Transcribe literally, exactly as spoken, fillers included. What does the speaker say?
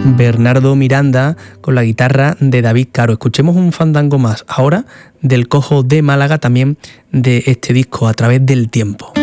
Bernardo Miranda con la guitarra de David Caro. Escuchemos un fandango más ahora del Cojo de Málaga, también de este disco A través del tiempo.